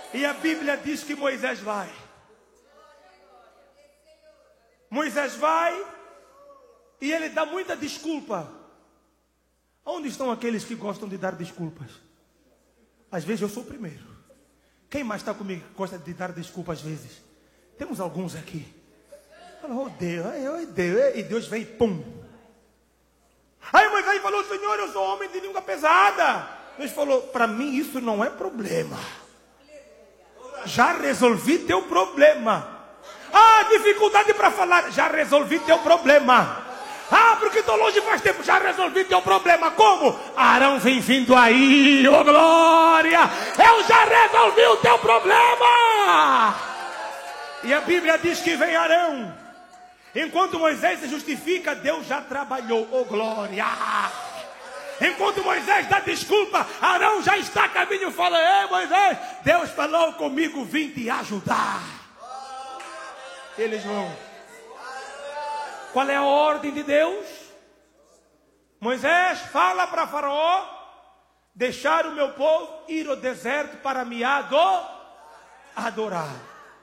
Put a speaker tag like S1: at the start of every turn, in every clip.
S1: E a Bíblia diz que Moisés vai. Moisés vai e ele dá muita desculpa. Onde estão aqueles que gostam de dar desculpas? Às vezes eu sou o primeiro. Quem mais está comigo que gosta de dar desculpa às vezes? Temos alguns aqui. Fala, oh Deus, e Deus vem e pum. Aí Moisés falou, Senhor, eu sou homem de língua pesada. Deus falou, para mim isso não é problema. Já resolvi teu problema. Ah, dificuldade para falar, já resolvi teu problema. Ah, porque estou longe faz tempo, já resolvi teu problema. Como? Arão vem vindo aí, ô glória. Eu já resolvi o teu problema. E a Bíblia diz que vem Arão. Enquanto Moisés se justifica, Deus já trabalhou, ô glória. Enquanto Moisés dá desculpa, Arão já está a caminho e fala, ei Moisés, Deus falou comigo, vim te ajudar. Eles vão. Qual é a ordem de Deus? Moisés fala para Faraó, deixar o meu povo ir ao deserto para me adorar.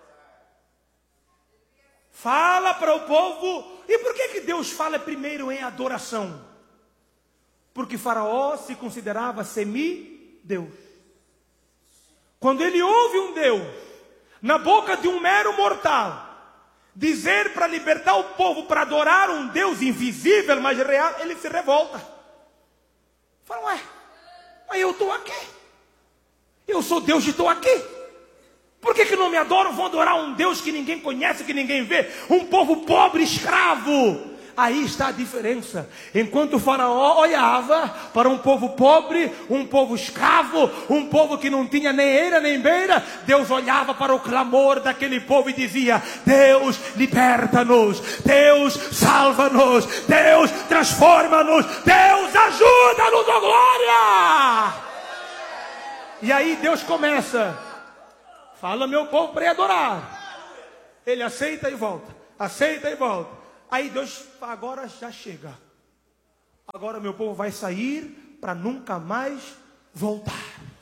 S1: Fala para o povo. E por que Deus fala primeiro em adoração? Porque Faraó se considerava semi-deus. Quando ele ouve um Deus na boca de um mero mortal dizer para libertar o povo para adorar um Deus invisível, mas real, ele se revolta. Fala, ué, mas eu estou aqui. Eu sou Deus e estou aqui. Por que não me adoram? Vão adorar um Deus que ninguém conhece, que ninguém vê. Um povo pobre, escravo. Aí está a diferença. Enquanto o Faraó olhava para um povo pobre, um povo escravo, um povo que não tinha nem eira nem beira, Deus olhava para o clamor daquele povo e dizia, Deus liberta-nos, Deus salva-nos, Deus transforma-nos, Deus ajuda-nos, ó glória! E aí Deus começa, fala meu povo para ir adorar. Ele aceita e volta, aceita e volta. Aí Deus, agora já chega. Agora meu povo vai sair para nunca mais voltar.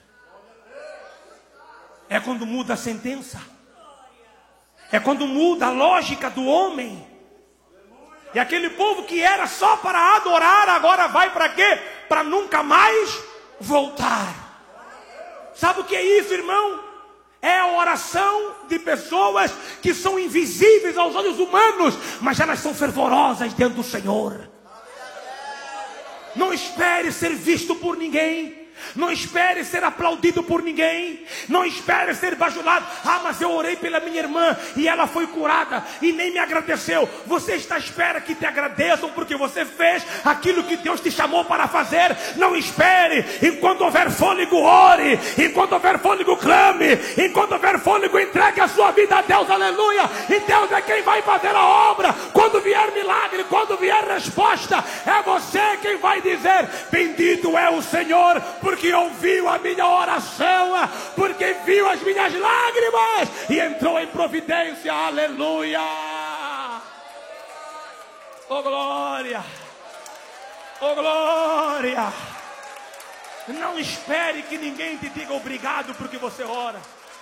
S1: É quando muda a sentença. É quando muda a lógica do homem. E aquele povo que era só para adorar, agora vai para quê? Para nunca mais voltar. Sabe o que é isso, irmão? É a oração de pessoas que são invisíveis aos olhos humanos, mas elas são fervorosas diante do Senhor. Não espere ser visto por ninguém. Não espere ser aplaudido por ninguém. Não espere ser bajulado. Ah, mas eu orei pela minha irmã e ela foi curada e nem me agradeceu. Você está à espera que te agradeçam porque você fez aquilo que Deus te chamou para fazer. Não espere. Enquanto houver fôlego, ore. Enquanto houver fôlego, clame. Enquanto houver fôlego, entregue a sua vida a Deus. Aleluia. E Deus é quem vai fazer a obra. Quando vier milagre, quando vier resposta, é você quem vai dizer, bendito é o Senhor, porque ouviu a minha oração, porque viu as minhas lágrimas e entrou em providência. Aleluia. Oh glória. Oh glória. Não espere que ninguém te diga obrigado porque você ora.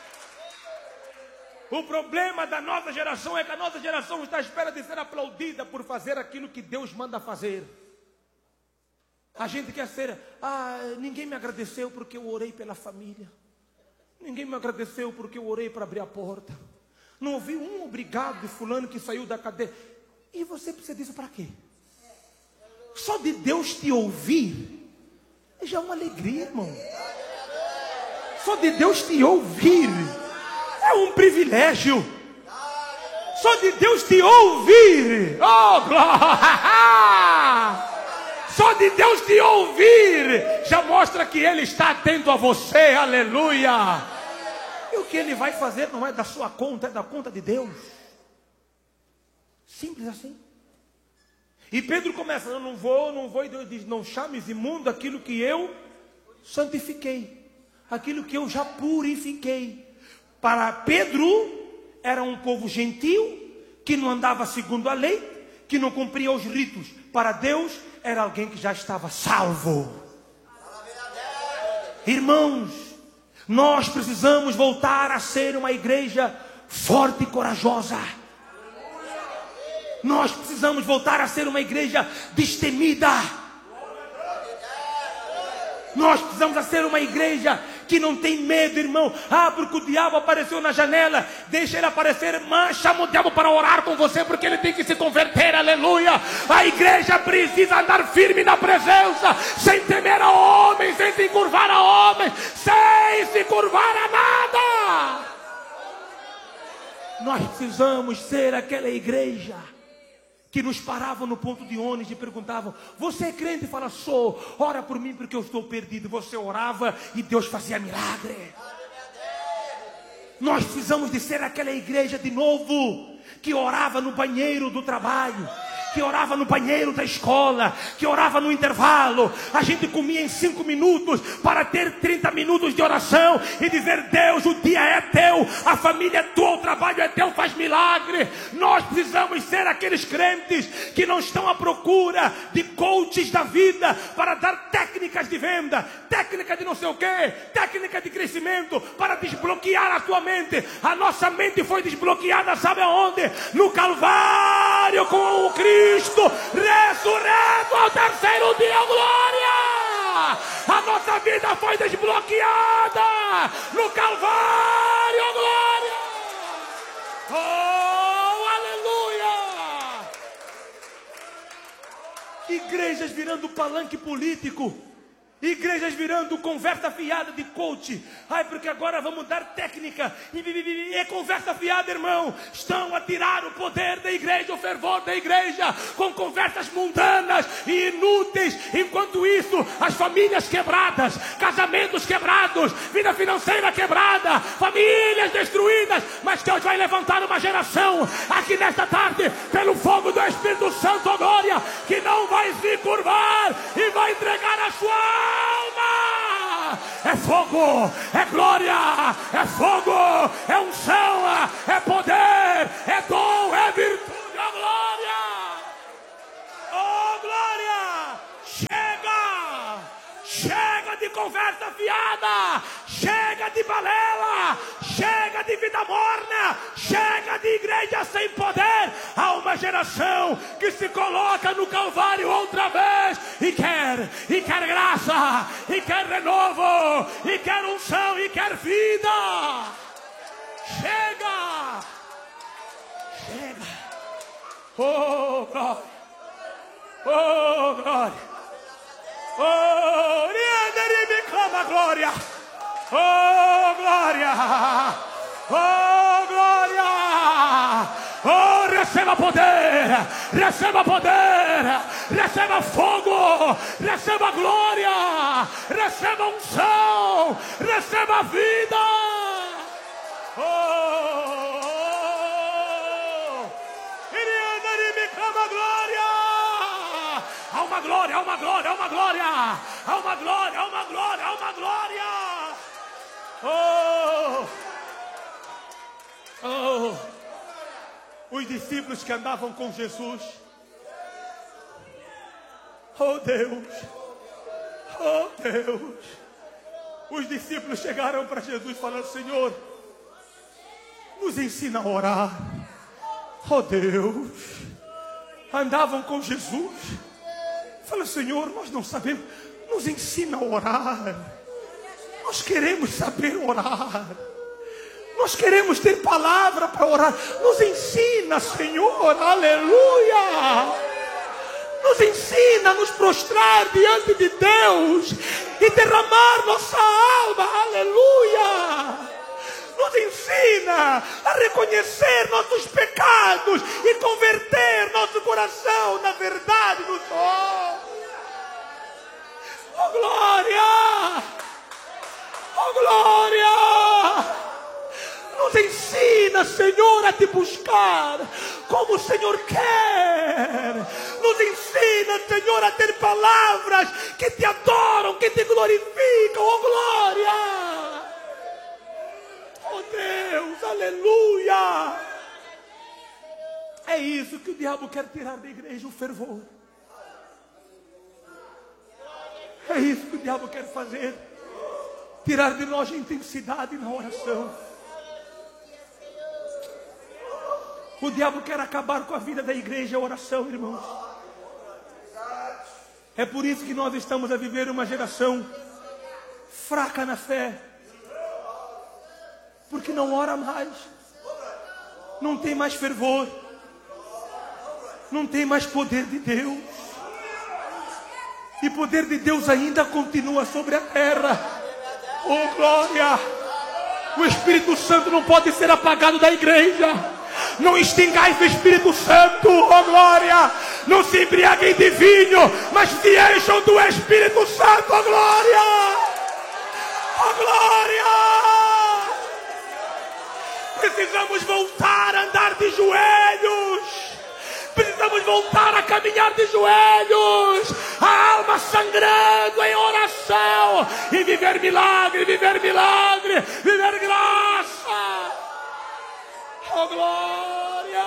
S1: O problema da nossa geração é que a nossa geração está à espera de ser aplaudida por fazer aquilo que Deus manda fazer. A gente quer ser, ninguém me agradeceu porque eu orei pela família. Ninguém me agradeceu porque eu orei para abrir a porta. Não ouvi um obrigado de fulano que saiu da cadeia. E você precisa disso para quê? Só de Deus te ouvir já é uma alegria, irmão. Só de Deus te ouvir é um privilégio. Só de Deus te ouvir, oh glória! Só de Deus te ouvir já mostra que Ele está atento a você, aleluia. E o que Ele vai fazer não é da sua conta, é da conta de Deus. Simples assim. E Pedro começa, eu não vou, e Deus diz, não chames imundo aquilo que eu santifiquei, aquilo que eu já purifiquei. Para Pedro, era um povo gentil, que não andava segundo a lei, que não cumpria os ritos. Para Deus, era alguém que já estava salvo. Irmãos, Nós precisamos voltar a ser uma igreja forte e corajosa. Nós precisamos voltar a ser uma igreja destemida. Nós precisamos ser uma igreja que não tem medo, irmão. Porque o diabo apareceu na janela. Deixa ele aparecer, chama o diabo para orar com você, porque ele tem que se converter, aleluia. A igreja precisa andar firme na presença, sem temer a homens, sem se curvar a homens, sem se curvar a nada. Nós precisamos ser aquela igreja que nos paravam no ponto de ônibus e perguntavam: você é crente? E fala: sou. Ora por mim porque eu estou perdido. Você orava e Deus fazia milagre. Nós precisamos de ser aquela igreja de novo, que orava no banheiro do trabalho, que orava no banheiro da escola, que orava no intervalo. A gente comia em 5 minutos para ter 30 minutos de oração e dizer: Deus, o dia é teu, a família é tua, o trabalho é teu, faz milagre. Nós precisamos ser aqueles crentes que não estão à procura de coaches da vida para dar técnicas de venda, técnica de não sei o que, técnica de crescimento para desbloquear a tua mente. A nossa mente foi desbloqueada, sabe aonde? No Calvário, com o Cristo ressurreto ao terceiro dia, glória! A nossa vida foi desbloqueada no Calvário, glória! Oh, aleluia! Igrejas virando palanque político, igrejas virando conversa fiada de coach. Porque agora vamos dar técnica. E é conversa fiada, irmão. Estão a tirar o poder da igreja, o fervor da igreja, com conversas mundanas e inúteis. Enquanto isso, as famílias quebradas, casamentos quebrados, vida financeira quebrada, famílias destruídas. Mas Deus vai levantar uma geração aqui nesta tarde, pelo fogo do Espírito Santo, oh glória, que não vai se curvar e vai entregar a sua alma. É fogo, é glória, é fogo, é unção, é poder, é dom, é virtude, oh glória, oh glória. Chega de conversa fiada, chega de balela, chega de vida morna, chega de igreja sem poder. Há uma geração que se coloca no Calvário outra vez e quer graça, e quer renovo, e quer unção, e quer vida. Chega. Oh glória, oh glória. Oh, me clama glória. Oh, glória. Oh, glória. Oh, receba poder. Receba poder. Receba fogo. Receba glória. Receba unção. Receba vida. Oh, me clama glória. Há uma glória, há uma glória, há uma glória, há uma glória, há uma glória, há uma glória. Os discípulos que andavam com Jesus, oh Deus, os discípulos chegaram para Jesus falando: Senhor, nos ensina a orar. Oh Deus, andavam com Jesus. Fala: Senhor, nós não sabemos, nos ensina a orar. Nós queremos saber orar. Nós queremos ter palavra para orar. Nos ensina, Senhor, aleluia. Nos ensina a nos prostrar diante de Deus e derramar nossa alma, aleluia. Nos ensina a reconhecer nossos pecados e converter nosso coração na verdade do Senhor. Oh glória! Oh glória! Nos ensina, Senhor, a te buscar como o Senhor quer. Nos ensina, Senhor, a ter palavras que te adoram, que te glorificam. Oh glória! Oh Deus, aleluia! É isso que o diabo quer tirar da igreja, o fervor. É isso que o diabo quer fazer. tirar de nós a intensidade na oração. O diabo quer acabar com a vida da igreja, a oração, irmãos. É por isso que nós estamos a viver uma geração fraca na fé. Porque não ora mais. Não tem mais fervor. Não tem mais poder de Deus. E poder de Deus ainda continua sobre a terra. Oh, glória! O Espírito Santo não pode ser apagado da igreja. Não extingais o Espírito Santo, oh glória! Não se embriaguem de vinho, mas se encham do Espírito Santo, oh glória! Oh glória! Precisamos voltar a andar de joelhos. Precisamos voltar a caminhar de joelhos, a alma sangrando em oração e viver milagre, viver graça. Oh glória!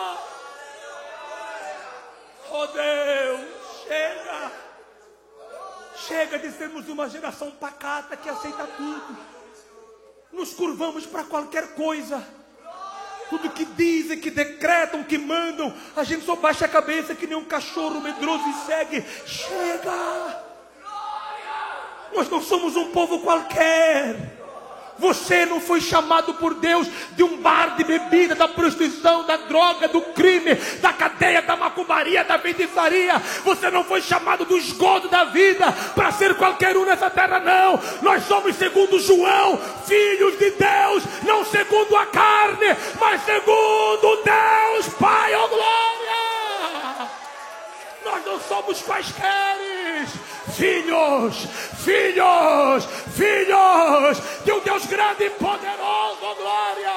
S1: Oh Deus, chega! Chega de sermos uma geração pacata que aceita tudo. Nos curvamos para qualquer coisa. Tudo que dizem, que decretam, que mandam, a gente só baixa a cabeça que nem um cachorro medroso e segue. Chega! Nós não somos um povo qualquer. Você não foi chamado por Deus de um bar de bebida, da prostituição, da droga, do crime, da cadeia, da macumbaria, da feitiçaria. Você não foi chamado do esgoto da vida para ser qualquer um nessa terra, não. Nós somos, segundo João, filhos de Deus, não segundo a carne, mas segundo Deus Pai, oh glória! Nós não somos quaisquer. Filhos de um Deus grande e poderoso, oh glória!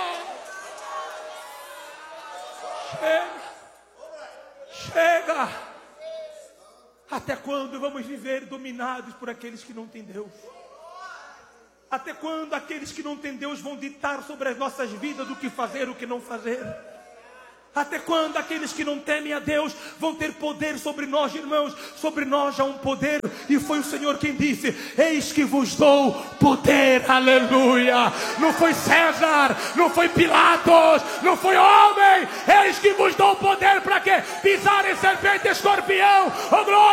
S1: Chega! Até quando vamos viver dominados por aqueles que não têm Deus? Até quando aqueles que não têm Deus vão ditar sobre as nossas vidas o que fazer, o que não fazer? Até quando aqueles que não temem a Deus vão ter poder sobre nós, irmãos? Sobre nós há um poder, e foi o Senhor quem disse: eis que vos dou poder, aleluia. Não foi César, não foi Pilatos, não foi homem. Eis que vos dou poder para quê? Pisar em serpente e escorpião, oh glória.